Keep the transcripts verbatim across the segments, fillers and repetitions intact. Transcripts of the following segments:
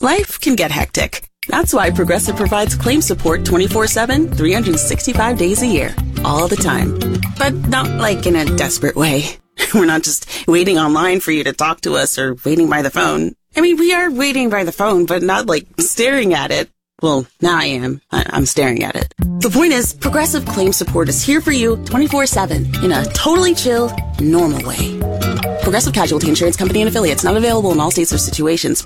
Life can get hectic. That's why Progressive provides claim support twenty-four seven, three hundred sixty-five days a year, all the time. But not like in a desperate way. We're not just waiting online for you to talk to us or waiting by the phone. I mean, we are waiting by the phone, but not like staring at it. Well, now I am. I- I'm staring at it. The point is, Progressive Claim Support is here for you twenty-four seven in a totally chill, normal way. Progressive Casualty Insurance Company and Affiliates, not available in all states or situations.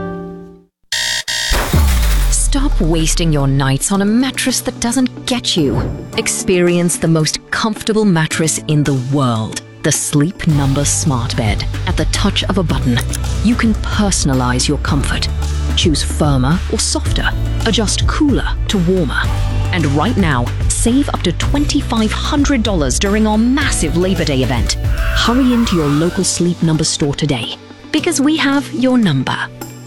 Stop wasting your nights on a mattress that doesn't get you. Experience the most comfortable mattress in the world. The Sleep Number Smart Bed. At the touch of a button, you can personalize your comfort. Choose firmer or softer. Adjust cooler to warmer. And right now, save up to twenty-five hundred dollars during our massive Labor Day event. Hurry into your local Sleep Number store today, because we have your number.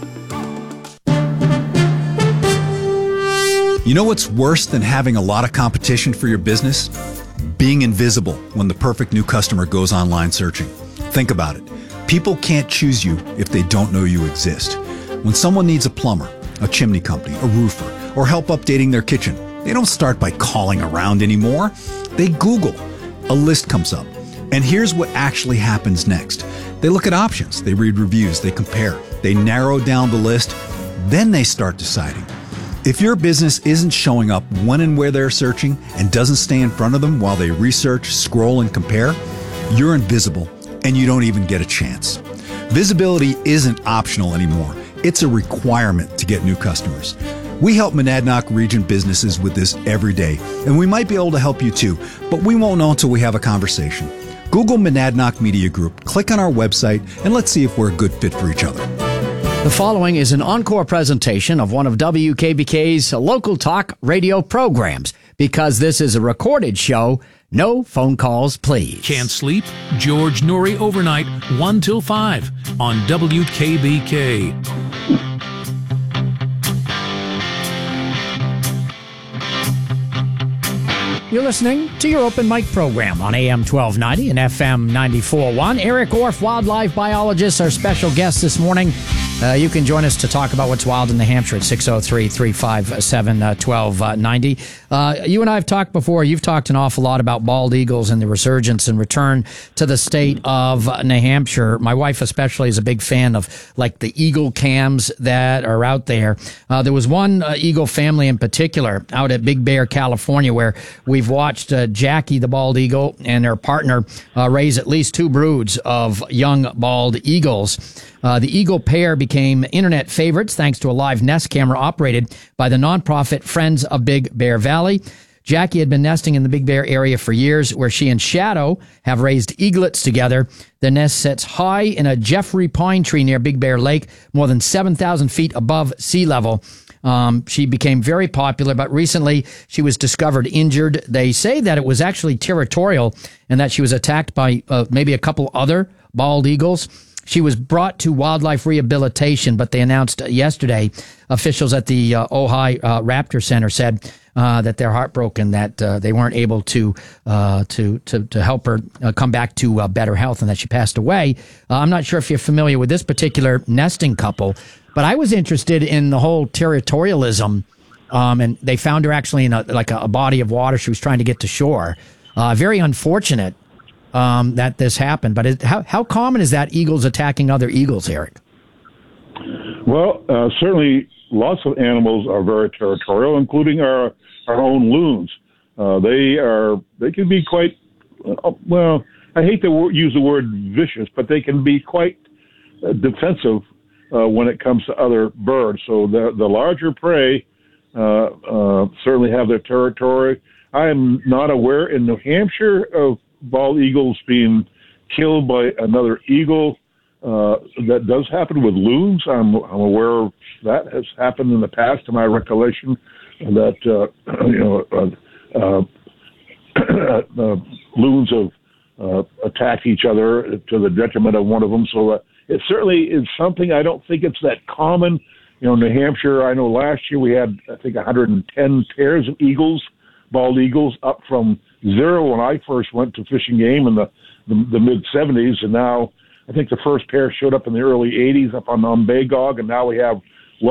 You know what's worse than having a lot of competition for your business? Being invisible when the perfect new customer goes online searching. Think about it. People can't choose you if they don't know you exist. When someone needs a plumber, a chimney company, a roofer, or help updating their kitchen, they don't start by calling around anymore. They Google. A list comes up. And here's what actually happens next. They look at options. They read reviews. They compare. They narrow down the list. Then they start deciding. If your business isn't showing up when and where they're searching and doesn't stay in front of them while they research, scroll, and compare, you're invisible and you don't even get a chance. Visibility isn't optional anymore. It's a requirement to get new customers. We help Monadnock region businesses with this every day, and we might be able to help you too, but we won't know until we have a conversation. Google Monadnock Media Group, click on our website, and let's see if we're a good fit for each other. The following is an encore presentation of one of W K B K's local talk radio programs. Because this is a recorded show, no phone calls, please. Can't sleep? George Noory overnight, one till five on W K B K. You're listening to your open mic program on A M twelve ninety and F M ninety-four point one. Eric Orff, wildlife biologist, our special guest this morning. Uh, you can join us to talk about what's wild in New Hampshire at six oh three, three five seven, one two nine oh. Uh, you and I have talked before. You've talked an awful lot about bald eagles and the resurgence and return to the state of New Hampshire. My wife especially is a big fan of like the eagle cams that are out there. Uh, there was one uh, eagle family in particular out at Big Bear, California, where we've watched uh, Jackie the bald eagle and her partner uh, raise at least two broods of young bald eagles. Uh, the eagle pair became internet favorites thanks to a live nest camera operated by the nonprofit Friends of Big Bear Valley. Jackie had been nesting in the Big Bear area for years, where she and Shadow have raised eaglets together. The nest sits high in a Jeffrey pine tree near Big Bear Lake, more than seven thousand feet above sea level. Um, she became very popular, but recently she was discovered injured. They say that it was actually territorial and that she was attacked by uh, maybe a couple other bald eagles. She was brought to wildlife rehabilitation, but they announced yesterday, officials at the uh, Ojai uh, Raptor Center said uh, that they're heartbroken that uh, they weren't able to uh, to, to to help her uh, come back to uh, better health and that she passed away. Uh, I'm not sure if you're familiar with this particular nesting couple, but I was interested in the whole territorialism, um, and they found her actually in a, like a, a body of water. She was trying to get to shore. Uh, very unfortunate. Um, that this happened, but it, how how common is that eagles attacking other eagles, Eric? Well, uh, certainly lots of animals are very territorial, including our our own loons. Uh, they are they can be quite uh, well. I hate to wor- use the word vicious, but they can be quite uh, defensive uh, when it comes to other birds. So the the larger prey uh, uh, certainly have their territory. I am not aware in New Hampshire of bald eagles being killed by another eagle. Uh, that does happen with loons. I'm, I'm aware of that has happened in the past, to my recollection, that uh, you know uh, uh, uh, loons have uh, attacked each other to the detriment of one of them. So uh, it certainly is something. I don't think it's that common. You know, New Hampshire, I know last year we had, I think, one hundred ten pairs of eagles, bald eagles, up from zero when I first went to Fish and Game in the, the, the mid-seventies, and now I think the first pair showed up in the early eighties up on Umbagog, and now we have